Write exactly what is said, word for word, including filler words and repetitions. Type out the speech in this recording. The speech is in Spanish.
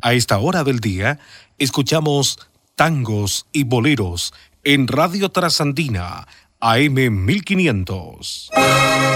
A esta hora del día, escuchamos tangos y boleros en Radio Trasandina, A M mil quinientos.